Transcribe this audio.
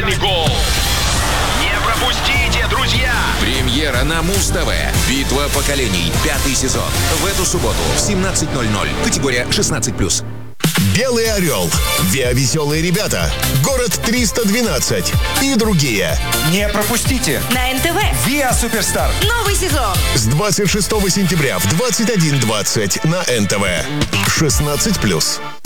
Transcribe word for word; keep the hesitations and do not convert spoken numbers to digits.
идеальный гол. Не пропустите, друзья! Премьера на Муз-ТВ. Битва поколений. Пятый сезон. В эту субботу в семнадцать ноль ноль. Категория шестнадцать плюс. «Белый орел», «Виа-веселые ребята», «Город триста двенадцать» и другие. Не пропустите. На эн тэ вэ. Виа Суперстар. Новый сезон. С двадцать шестого сентября в двадцать один двадцать на эн тэ вэ. шестнадцать плюс.